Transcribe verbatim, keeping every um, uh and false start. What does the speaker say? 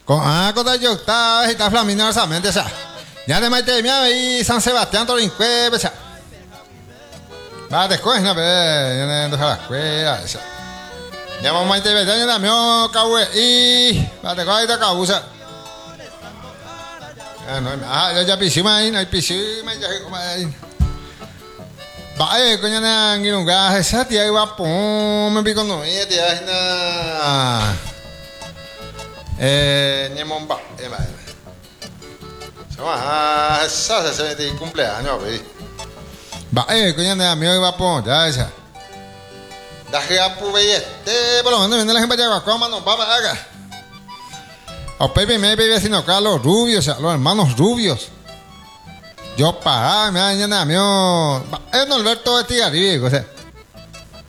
Con ah, con yo está, está flamino mente, o sea. Ya de maite mía y San Sebastián Tolincue, o sea. Va de escuela, pero ya no deja la escuela, o sea. Ya vamos maite ya ya me caue y va de coita causa. Ah, no, ah, ya ya pisima ahí, no hay pisima, ya como ahí. Va, eh, coño na ngirunga, esa tía iba pum, me pico no, ella tía na eh, Niemomba, eh, va. Ah, esa se se de cumpleaños, ve. Va, eh, coño na mío iba pum, ya esa. Daje a pu bellete, por lo menos viene la gente para allá, cómo no, va para acá. O Pepe me bebé sino acá los rubios, o sea, los hermanos rubios. Yo para, me dañan a mí, es Norberto de Tigarribe, o sea.